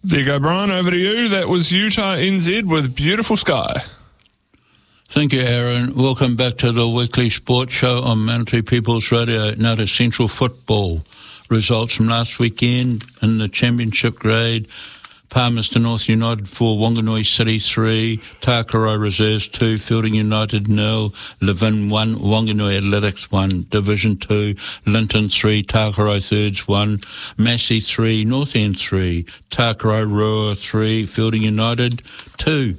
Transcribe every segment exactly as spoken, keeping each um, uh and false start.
There you go, Brian. Over to you. That was Utah N Z with Beautiful Sky. Thank you, Aaron. Welcome back to the weekly sports show on Manatee People's Radio. Now to Central Football. Results from last weekend in the championship grade. Palmerston North United four, Wanganui City three, Takaro Reserves two, Fielding United nil, Levin one, Wanganui Athletics one, Division two, Linton three, Takaro Thirds one, Massey three, North End three, Takaro Roa three, Fielding United two.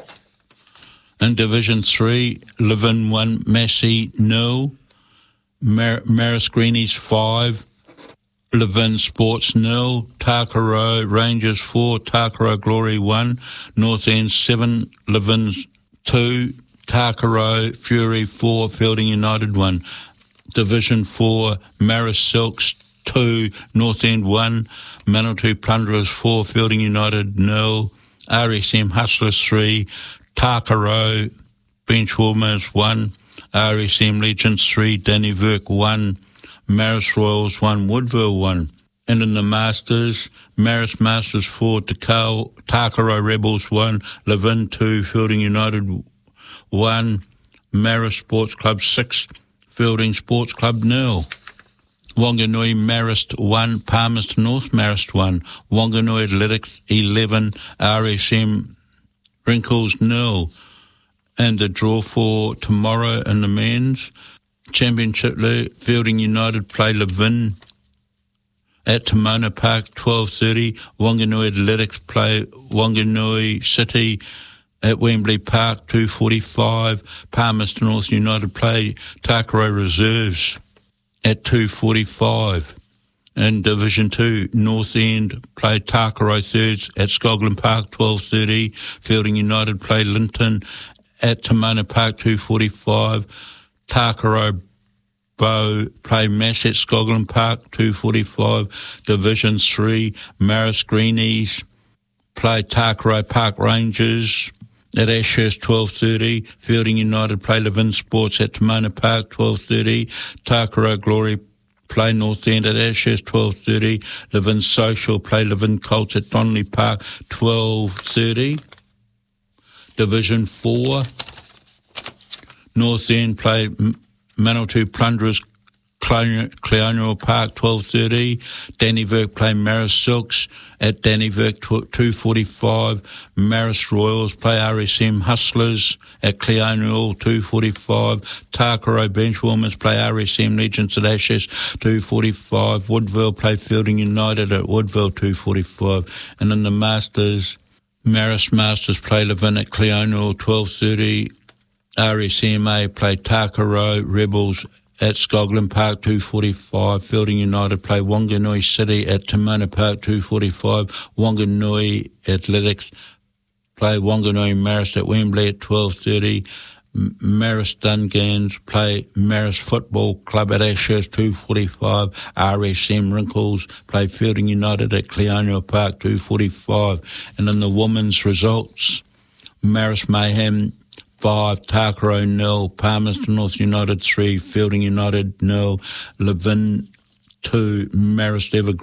In Division three, Levin one, Massey nil, Mar- Maris Greenies five, Levin Sports nil, Takaro Rangers four, Takaro Glory one, North End seven, Levin two, Takaro Fury four, Fielding United one. Division four, Maris Silks two, North End one, Manatee Plunderers four, Fielding United nil, R S M Hustlers three, Takaro Benchwarmers one, R S M Legends three, Danny Verk one, Maris Royals one, Woodville one. And in the Masters, Maris Masters four, Takao, Takaro Rebels one, Levin two, Fielding United one, Maris Sports Club six, Fielding Sports Club nil. Wanganui Marist one, Palmerston North Marist one, Wanganui Athletics eleven, R S M Wrinkles nil. And the draw for tomorrow in the men's Championship League, Fielding United play Levin at Timona Park, twelve thirty. Wanganui Athletics play Wanganui City at Wembley Park, two forty-five. Palmerston North United play Takaro Reserves at two forty-five. In Division two, North End play Takaro Thirds at Skoglin Park, twelve thirty. Fielding United play Linton at Timona Park, two forty-five. Takaro Bow play Mass at Skoglin Park, two forty-five. Division three, Maris Greenies play Takaro Park Rangers at Ashurst, twelve thirty. Fielding United play Levin Sports at Timona Park, twelve thirty. Takaro Glory play North End at Ashurst, twelve thirty. Levin Social play Levin Colts at Donnelly Park, twelve thirty. Division four, North End play Manatee Plunderers, Cleonua Park, twelve thirty. Danny Verk play Maris Silks at Danny Verk, two forty-five. Maris Royals play R S M Hustlers at Cleonua, two forty-five. Takaro Benchwarmers play R S M Legends at Ashurst, two forty-five. Woodville play Fielding United at Woodville, two forty-five. And in the Masters, Maris Masters play Levin at Cleonua, twelve thirty. R S M A play Takaro Rebels at Skoglin Park, two forty-five. Fielding United play Wanganui City at Timona Park, two forty-five. Wanganui Athletics play Wanganui Marist at Wembley at twelve thirty. Maris Dungans play Maris Football Club at Ashurst, two forty-five. R S M Wrinkles play Fielding United at Cleonua Park, two forty-five. And in the women's results, Maris Mayhem five, Takaro nil, Palmerston North United three, Fielding United nil, Levin two, Marist Evergreen